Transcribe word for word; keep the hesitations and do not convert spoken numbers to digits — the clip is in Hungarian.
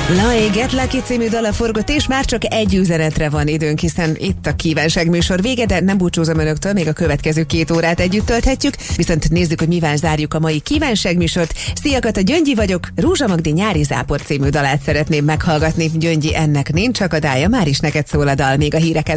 Lai Get Lucky című dala forgott, és már csak egy üzenetre van időnk, hiszen itt a kívánság műsor vége, de nem búcsúzom önöktől, még a következő két órát együtt tölthetjük. Viszont nézzük, hogy mivel zárjuk a mai kívánság műsort. Szia, Kata, Gyöngyi vagyok, Rózsa Magdi Nyári Zápor című dalát szeretném meghallgatni. Gyöngyi, ennek nincs akadálya, már is neked szól a dal, még a hírek előtt.